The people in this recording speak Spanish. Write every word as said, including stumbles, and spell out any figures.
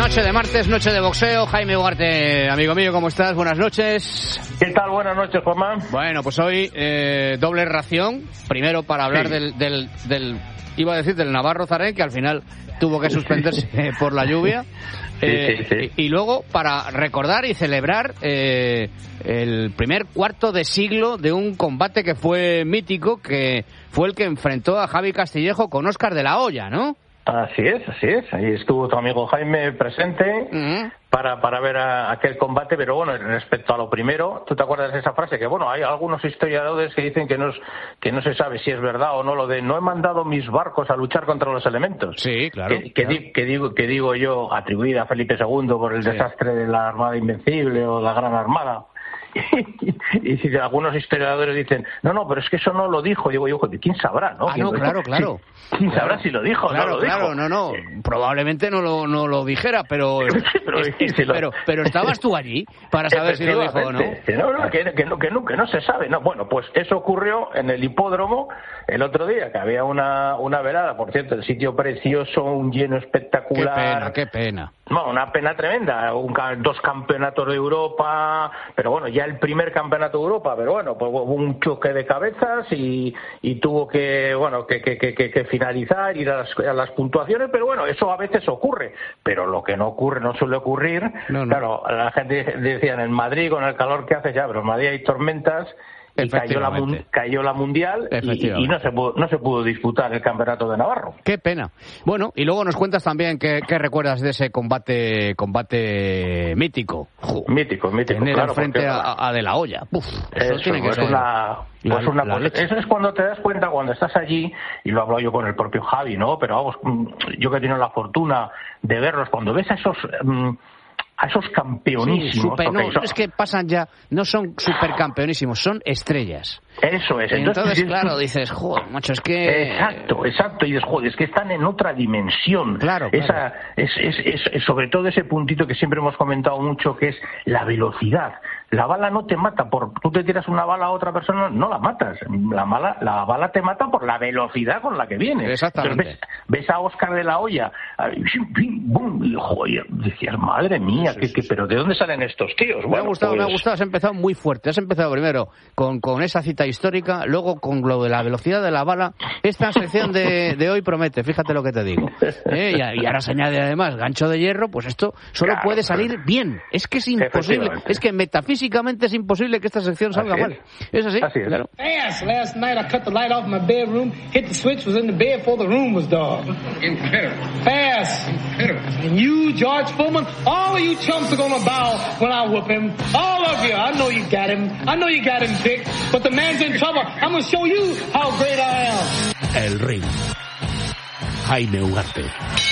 Noche de martes, noche de boxeo. Jaime Ugarte, amigo mío, ¿cómo estás? Buenas noches. ¿Qué tal? Buenas noches, Juanma. Bueno, pues hoy eh, doble ración. Primero para hablar sí. del, del, del, iba a decir, del Navarro Zarén, que al final tuvo que suspenderse sí. por la lluvia. Eh, sí, sí, sí. Y, y luego para recordar y celebrar eh, el primer cuarto de siglo de un combate que fue mítico, que fue el que enfrentó a Javi Castillejo con Óscar de la Hoya, ¿no? Así es, así es. Ahí estuvo tu amigo Jaime presente uh-huh. para para ver a, aquel combate. Pero bueno, respecto a lo primero, ¿tú te acuerdas de esa frase? Que bueno, hay algunos historiadores que dicen que no, es, que no se sabe si es verdad o no, lo de no he mandado mis barcos a luchar contra los elementos. Sí, claro. Que, que, claro. Di, que, digo, que digo yo, atribuida a Felipe segundo por el sí. desastre de la Armada Invencible o la Gran Armada. Y si algunos historiadores dicen, no, no, pero es que eso no lo dijo, digo yo, ¿quién sabrá, no? Ah, no, claro, claro. ¿Quién claro. sabrá si lo dijo o claro, no lo claro, dijo? No, no, probablemente no lo, no lo dijera, pero, pero, es, es, si lo... pero pero estabas tú allí para saber si lo dijo o no. Que no, no, que, que, no, que, no, que no se sabe. No, bueno, pues eso ocurrió en el hipódromo el otro día, que había una, una velada, por cierto, el sitio precioso, un lleno espectacular. Qué pena, qué pena. No, una pena tremenda, un, dos campeonatos de Europa, pero bueno, ya el primer campeonato de Europa, pero bueno, pues hubo un choque de cabezas y, y tuvo que, bueno, que, que, que, que finalizar, ir a las, a las puntuaciones, pero bueno, eso a veces ocurre, pero lo que no ocurre, no suele ocurrir, no, no. Claro, la gente decía en Madrid con el calor que hace ya, pero en Madrid hay tormentas. Y cayó la, cayó la Mundial y, y no se pudo, no se pudo disputar el Campeonato de Navarro. Qué pena. Bueno, y luego nos cuentas también qué, qué recuerdas de ese combate combate mítico. Uf, mítico, mítico. Tener claro, frente porque, a, a De la Hoya. Uf, eso, eso tiene que es ser una, pues la, una la pues, eso es cuando te das cuenta, cuando estás allí, y lo hablo yo con el propio Javi, ¿no? Pero vamos, yo que he tenido la fortuna de verlos, cuando ves a esos... Um, a esos campeonísimos. Sí, super, no, okay, es que pasan ya, no son supercampeonísimos, son estrellas. Eso es. Entonces, Entonces claro, dices, joder, macho, es que... Exacto, exacto, y dices, joder, es que están en otra dimensión. Claro, Esa, claro. Es, es, es, es sobre todo ese puntito que siempre hemos comentado mucho, que es la velocidad. La bala no te mata por... Tú te tiras una bala a otra persona, no la matas. La bala, la bala te mata por la velocidad con la que viene. Exactamente. Entonces, ves, ves a Óscar de la Hoya, y, joder, decías, madre mía, sí, sí, que, que, pero ¿de dónde salen estos tíos? Me bueno, ha gustado, pues... me ha gustado, has empezado muy fuerte. Has empezado primero con, con esa cita histórica, luego con lo de la velocidad de la bala. Esta sección de, de hoy promete, fíjate lo que te digo. ¿Eh? Y, y ahora se añade además gancho de hierro, pues esto solo claro, puede salir claro. bien. Es que es imposible, es que metafísicamente es imposible que esta sección salga así mal. Es, es así, así es. Claro. Fast. Last night I cut the light off my bedroom, hit the switch, was in the bed before the room was dark. Incredible. Fast. Incredible. And you, George Foreman, all of you chumps are gonna bow when I whoop him. All of you. I know you got him. I know you got him picked. But the man's in trouble. I'm gonna show you how great I am. El Ring. Jaime Ugarte.